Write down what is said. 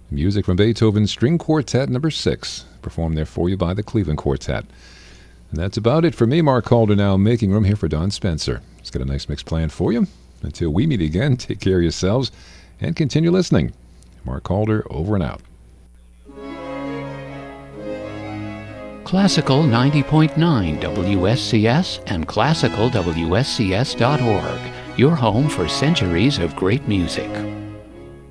Music from Beethoven's String Quartet Number 6, performed there for you by the Cleveland Quartet. And that's about it for me, Mark Calder, now making room here for Don Spencer. He's got a nice mix planned for you. Until we meet again, take care of yourselves and continue listening. Mark Calder, over and out. Classical 90.9 WSCS and classicalwscs.org, your home for centuries of great music.